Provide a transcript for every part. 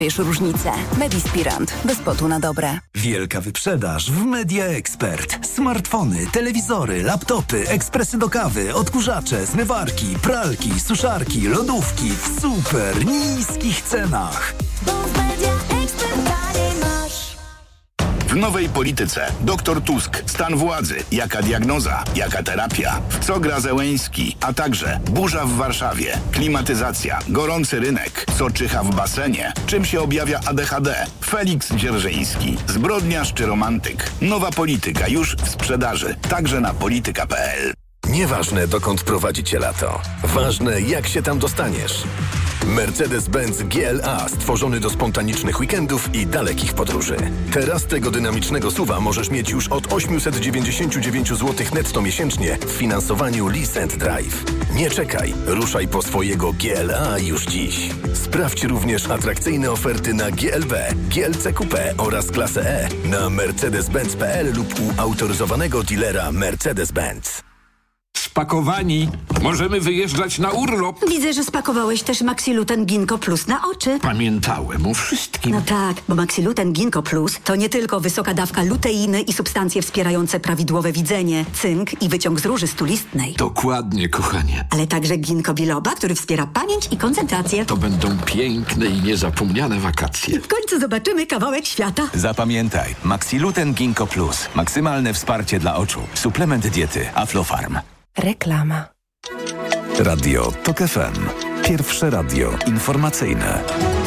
Wiesz różnicę. Medispirant. Bez potu na dobre. Wielka wyprzedaż w Media Expert. Smartfony, telewizory, laptopy, ekspresy do kawy, odkurzacze, zmywarki, pralki, suszarki, lodówki w super niskich cenach. W nowej polityce dr Tusk, stan władzy, jaka diagnoza, jaka terapia, w co gra Zełenski, a także burza w Warszawie, klimatyzacja, gorący rynek, co czyha w basenie, czym się objawia ADHD, Felix Dzierżyński, zbrodniarz czy romantyk. Nowa polityka już w sprzedaży, także na polityka.pl. Nieważne, dokąd prowadzi cię lato. Ważne, jak się tam dostaniesz. Mercedes-Benz GLA stworzony do spontanicznych weekendów i dalekich podróży. Teraz tego dynamicznego SUV-a możesz mieć już od 899 zł netto miesięcznie w finansowaniu Lease & Drive. Nie czekaj, ruszaj po swojego GLA już dziś. Sprawdź również atrakcyjne oferty na GLB, GLC Coupé oraz klasę E na mercedes-benz.pl lub u autoryzowanego dealera Mercedes-Benz. Spakowani. Możemy wyjeżdżać na urlop. Widzę, że spakowałeś też Maxiluten Ginkgo Plus na oczy. Pamiętałem o wszystkim. No tak, bo Maxiluten Ginkgo Plus to nie tylko wysoka dawka luteiny i substancje wspierające prawidłowe widzenie, cynk i wyciąg z róży stulistnej. Dokładnie, kochanie. Ale także ginkgo biloba, który wspiera pamięć i koncentrację. To będą piękne i niezapomniane wakacje. W końcu zobaczymy kawałek świata. Zapamiętaj, Maxiluten Ginkgo Plus. Maksymalne wsparcie dla oczu. Suplement diety Aflofarm. Reklama. Radio TOK FM. Pierwsze radio informacyjne.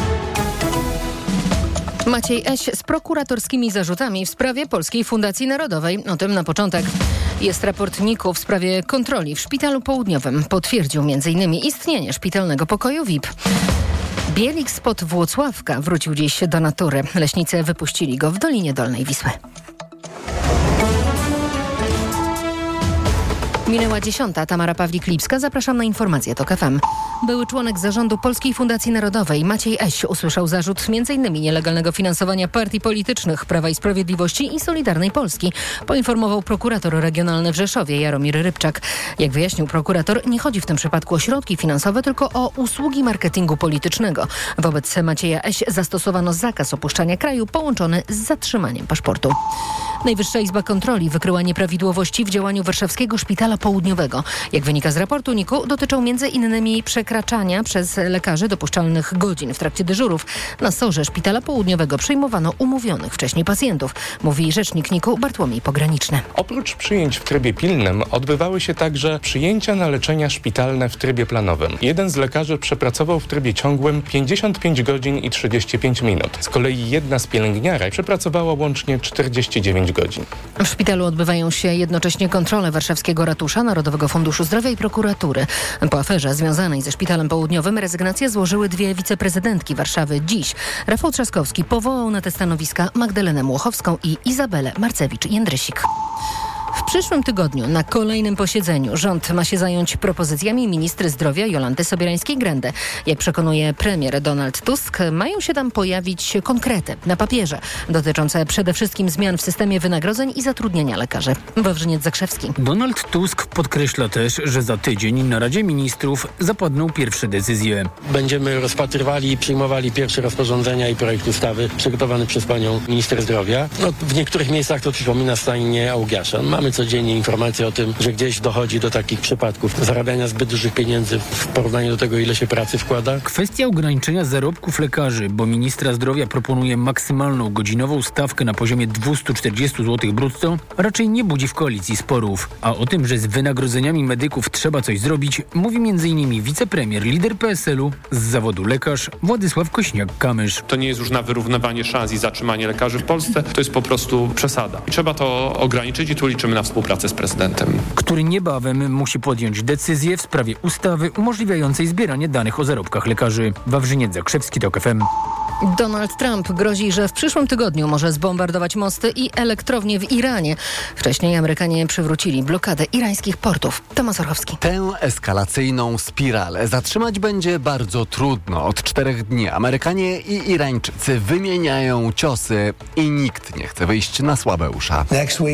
Maciej Eś z prokuratorskimi zarzutami w sprawie Polskiej Fundacji Narodowej. O tym na początek. Jest raport NIK-u w sprawie kontroli w Szpitalu Południowym. Potwierdził m.in. istnienie szpitalnego pokoju VIP. Bielik spod Włocławka wrócił dziś do natury. Leśnicy wypuścili go w Dolinie Dolnej Wisły. Minęła 10. Tamara Pawlik-Lipska. Zapraszam na informację TOK FM. Były członek zarządu Polskiej Fundacji Narodowej Maciej Eś usłyszał zarzut m.in. nielegalnego finansowania partii politycznych Prawa i Sprawiedliwości i Solidarnej Polski. Poinformował prokurator regionalny w Rzeszowie Jaromir Rybczak. Jak wyjaśnił prokurator, nie chodzi w tym przypadku o środki finansowe, tylko o usługi marketingu politycznego. Wobec Macieja Eś zastosowano zakaz opuszczania kraju połączony z zatrzymaniem paszportu. Najwyższa Izba Kontroli wykryła nieprawidłowości w działaniu Warszawskiego Szpitala Południowego. Jak wynika z raportu NIK-u, dotyczą m.in. przekraczania przez lekarzy dopuszczalnych godzin w trakcie dyżurów. Na SOR-ze Szpitala Południowego przyjmowano umówionych wcześniej pacjentów, mówi rzecznik NIK-u Bartłomiej Pograniczny. Oprócz przyjęć w trybie pilnym odbywały się także przyjęcia na leczenia szpitalne w trybie planowym. Jeden z lekarzy przepracował w trybie ciągłym 55 godzin i 35 minut. Z kolei jedna z pielęgniarek przepracowała łącznie 49 godzin. W szpitalu odbywają się jednocześnie kontrole warszawskiego ratusza, Narodowego Funduszu Zdrowia i prokuratury. Po aferze związanej ze Szpitalem Południowym rezygnację złożyły dwie wiceprezydentki Warszawy dziś. Rafał Trzaskowski powołał na te stanowiska Magdalenę Młochowską i Izabelę Marcewicz-Jędrysik. W przyszłym tygodniu na kolejnym posiedzeniu rząd ma się zająć propozycjami ministry zdrowia Jolanty Sobierańskiej-Grende. Jak przekonuje premier Donald Tusk, mają się tam pojawić konkrety na papierze dotyczące przede wszystkim zmian w systemie wynagrodzeń i zatrudnienia lekarzy. Wawrzyniec Zakrzewski. Donald Tusk podkreśla też, że za tydzień na Radzie Ministrów zapadną pierwsze decyzje. Będziemy rozpatrywali i przyjmowali pierwsze rozporządzenia i projekt ustawy przygotowany przez panią minister zdrowia. W niektórych miejscach to przypomina stajnię Augiasza. Mamy codziennie informacje o tym, że gdzieś dochodzi do takich przypadków zarabiania zbyt dużych pieniędzy w porównaniu do tego, ile się pracy wkłada. Kwestia ograniczenia zarobków lekarzy, bo ministra zdrowia proponuje maksymalną godzinową stawkę na poziomie 240 zł brutto, raczej nie budzi w koalicji sporów. A o tym, że z wynagrodzeniami medyków trzeba coś zrobić, mówi m.in. wicepremier, lider PSL-u z zawodu lekarz Władysław Kośniak-Kamysz. To nie jest już na wyrównywanie szans i zatrzymanie lekarzy w Polsce, to jest po prostu przesada. Trzeba to ograniczyć i tu liczymy na współpracę z prezydentem, który niebawem musi podjąć decyzję w sprawie ustawy umożliwiającej zbieranie danych o zarobkach lekarzy. Wawrzyniec Zakrzewski, TOK FM. Donald Trump grozi, że w przyszłym tygodniu może zbombardować mosty i elektrownie w Iranie. Wcześniej Amerykanie przywrócili blokadę irańskich portów. Tomasz Orchowski. Tę eskalacyjną spiralę zatrzymać będzie bardzo trudno. Od 4 dni Amerykanie i Irańczycy wymieniają ciosy i nikt nie chce wyjść na słabe usza.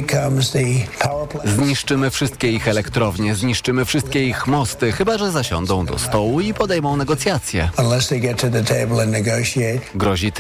Zniszczymy wszystkie ich elektrownie, zniszczymy wszystkie ich mosty, chyba że zasiądą do stołu i podejmą negocjacje. grozi